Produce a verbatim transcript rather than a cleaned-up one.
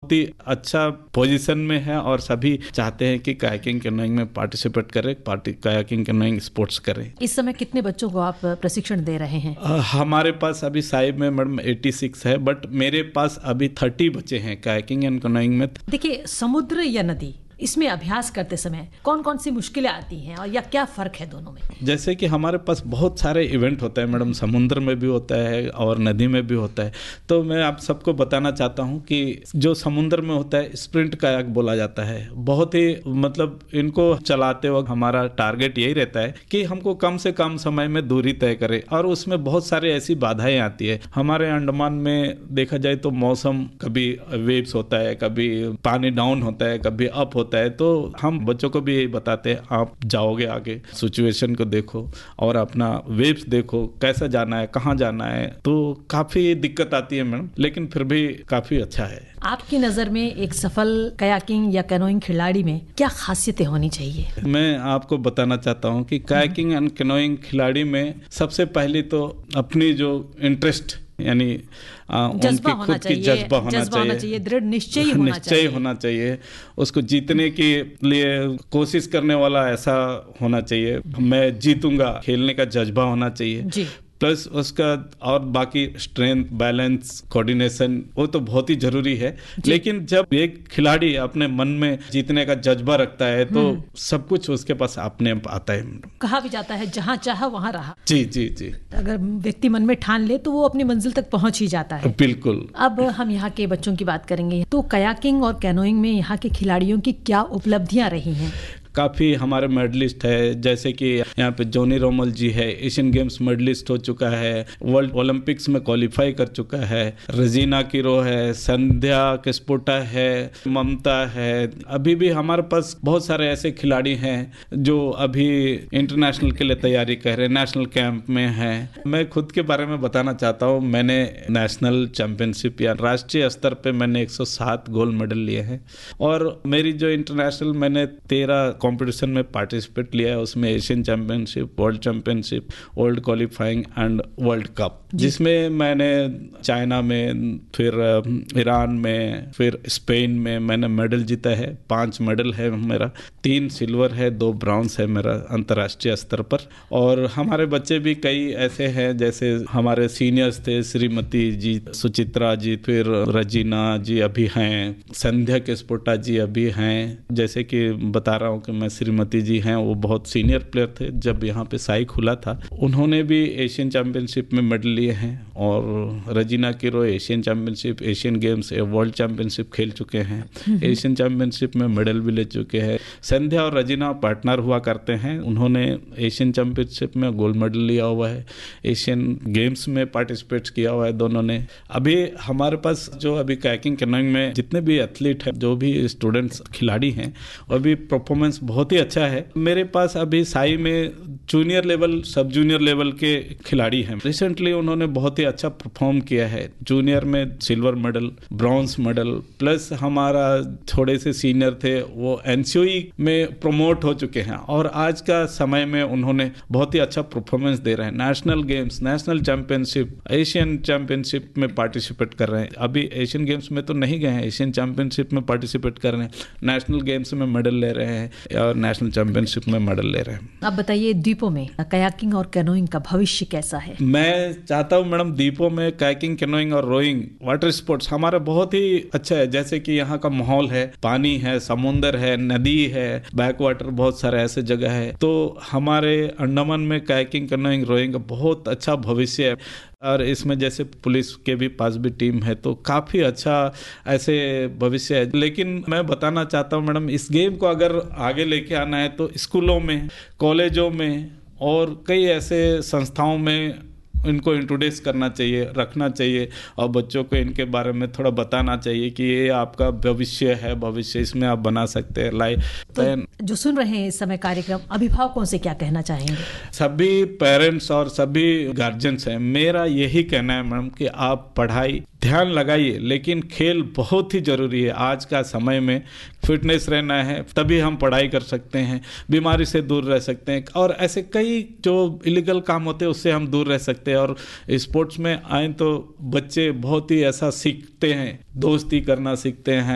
बहुत ही अच्छा पोजीशन में है और सभी चाहते हैं कि कायाकिंग कैनोइंग में पार्टिसिपेट करें, पार्टी कायाकिंग कैनोइंग स्पोर्ट्स करें। इस समय कितने बच्चों को आप प्रशिक्षण दे रहे हैं? आ, हमारे पास अभी साइब में मैडम छियासी है, बट मेरे पास अभी तीस बच्चे हैं कायाकिंग एंड कैनोइंग में। देखिए, समुद्र या नदी, इसमें अभ्यास करते समय कौन कौन सी मुश्किलें आती हैं और या क्या फर्क है दोनों में? जैसे कि हमारे पास बहुत सारे इवेंट होता है मैडम, समुद्र में भी होता है और नदी में भी होता है। तो मैं आप सबको बताना चाहता हूं कि जो समुद्र में होता है स्प्रिंट कायाक बोला जाता है। बहुत ही मतलब इनको चलाते वक्त हमारा टारगेट यही रहता है कि हमको कम से कम समय में दूरी तय करे, और उसमें बहुत सारे ऐसी बाधाएं आती है। हमारे अंडमान में देखा जाए तो मौसम, कभी वेव्स होता है, कभी पानी डाउन होता है, कभी अप होता है। तो हम बच्चों को भी यही बताते हैं, आप जाओगे आगे सिचुएशन को देखो और अपना वेव्स देखो, कैसा जाना है, कहाँ जाना है। तो काफी दिक्कत आती है मैडम, लेकिन फिर भी काफी अच्छा है। आपकी नजर में एक सफल कायाकिंग या कैनोइंग खिलाड़ी में क्या खासियतें होनी चाहिए? मैं आपको बताना चाहता हूँ कि कायाकिंग एंड कैनोइंग खिलाड़ी में सबसे पहले तो अपनी जो इंटरेस्ट यानी उनकी खुद की जज्बा होना चाहिए, दृढ़ निश्चय होना निश्चय होना चाहिए। उसको जीतने के लिए कोशिश करने वाला ऐसा होना चाहिए, मैं जीतूंगा, खेलने का जज्बा होना चाहिए जी। प्लस उसका और बाकी स्ट्रेंथ, बैलेंस, कोऑर्डिनेशन, वो तो बहुत ही जरूरी है। लेकिन जब एक खिलाड़ी अपने मन में जीतने का जज्बा रखता है तो सब कुछ उसके पास अपने आप आता है। कहा भी जाता है जहां चाहा वहां रहा। जी जी जी। अगर व्यक्ति मन में ठान ले तो वो अपनी मंजिल तक पहुंच ही जाता है। बिल्कुल। अब हम यहाँ के बच्चों की बात करेंगे, तो कायाकिंग और कैनोइंग में यहाँ के खिलाड़ियों की क्या उपलब्धियां रही हैं? काफ़ी हमारे मेडलिस्ट है, जैसे कि यहाँ पे जॉनी रोमल जी है, एशियन गेम्स मेडलिस्ट हो चुका है, वर्ल्ड ओलंपिक्स में क्वालिफाई कर चुका है। रजीना किरो है, संध्या किस्पोटा है, ममता है। अभी भी हमारे पास बहुत सारे ऐसे खिलाड़ी हैं जो अभी इंटरनेशनल के लिए तैयारी कर रहे हैं, नेशनल कैंप में हैं। मैं खुद के बारे में बताना चाहता हूँ, मैंने नेशनल चैंपियनशिप या राष्ट्रीय स्तर पे मैंने एक सौ सात गोल्ड मेडल लिए हैं, और मेरी जो इंटरनेशनल मैंने तेरह कंपटीशन में पार्टिसिपेट लिया है, उसमें Asian championship, world championship, world qualifying and world cup, जिसमें मैंने चाइना में, फिर ईरान में, फिर स्पेन में मैंने मेडल जीता है। पांच मेडल है मेरा, तीन सिल्वर है, दो ब्रॉन्ज है मेरा अंतर्राष्ट्रीय स्तर पर। और हमारे बच्चे भी कई ऐसे हैं, जैसे हमारे सीनियर्स थे, श्रीमती जी, सुचित्रा जी, फिर रजीना जी अभी हैं, संध्या किस्पोटा जी अभी हैं। जैसे कि बता रहा हूँ कि मैं श्रीमती जी हैं, वो बहुत सीनियर प्लेयर थे जब यहाँ पे साई खुला था, उन्होंने भी एशियन चैंपियनशिप में मेडल लिए हैं। और रजीना Kiro Asian championship, Asian games, world championship खेल चुके हैं, एशियन चैंपियनशिप में मेडल भी ले चुके हैं। संध्या और रजीना पार्टनर हुआ करते हैं, उन्होंने एशियन चैंपियनशिप में गोल्ड मेडल लिया हुआ है, एशियन गेम्स में पार्टिसिपेट किया हुआ है दोनों ने। अभी हमारे पास जो अभी कायाकिंग कैनोइंग में जितने भी एथलीट हैं, जो भी स्टूडेंट्स खिलाड़ी हैं, वो भी परफॉर्मेंस बहुत ही अच्छा है। मेरे पास अभी साई में जूनियर लेवल, सब जूनियर लेवल के खिलाड़ी हैं। रिसेंटली उन्होंने बहुत ही अच्छा परफॉर्म किया है। जूनियर में silver medal, bronze medal, plus हमारा थोड़े से सीनियर थे वो एनसीओई में प्रमोट हो चुके हैं, और आज का समय में उन्होंने बहुत ही अच्छा परफॉर्मेंस दे रहे हैं। National games, national championship, Asian championship में पार्टिसिपेट कर रहे हैं। अभी एशियन गेम्स में तो नहीं गए हैं, एशियन चैंपियनशिप में पार्टिसिपेट कर रहे हैं, नेशनल गेम्स में मेडल ले रहे हैं और नेशनल चैंपियनशिप में मेडल ले रहे हैं। अब बताइए, द्वीपों में कायाकिंग और कैनोइंग का भविष्य कैसा है? मैं चाहता हूँ मैडम, द्वीपों में कायाकिंग, कैनोइंग और रोइंग वाटर स्पोर्ट्स हमारा बहुत ही अच्छा है। जैसे कि यहाँ का माहौल है, पानी है, समुंदर है, नदी है, बैक वाटर, बहुत सारे ऐसे जगह है। तो हमारे अंडमान में कायाकिंग, कैनोइंग, रोइंग का बहुत अच्छा भविष्य है। और इसमें जैसे पुलिस के भी पास भी टीम है, तो काफ़ी अच्छा ऐसे भविष्य है। लेकिन मैं बताना चाहता हूँ मैडम, इस गेम को अगर आगे लेके आना है तो स्कूलों में, कॉलेजों में और कई ऐसे संस्थाओं में इनको इंट्रोड्यूस करना चाहिए, रखना चाहिए, और बच्चों को इनके बारे में थोड़ा बताना चाहिए कि ये आपका भविष्य है, भविष्य इसमें आप बना सकते हैं लाइफ। तो जो सुन रहे हैं इस समय कार्यक्रम, अभिभावकों से क्या कहना चाहेंगे? सभी पेरेंट्स और सभी गार्जियंस हैं, मेरा यही कहना है मैडम कि आप पढ़ाई ध्यान लगाइए, लेकिन खेल बहुत ही जरूरी है। आज का समय में फिटनेस रहना है, तभी हम पढ़ाई कर सकते हैं, बीमारी से दूर रह सकते हैं, और ऐसे कई जो इलीगल काम होते हैं उससे हम दूर रह सकते हैं। और स्पोर्ट्स में आए तो बच्चे बहुत ही ऐसा सीखते हैं, दोस्ती करना सीखते हैं,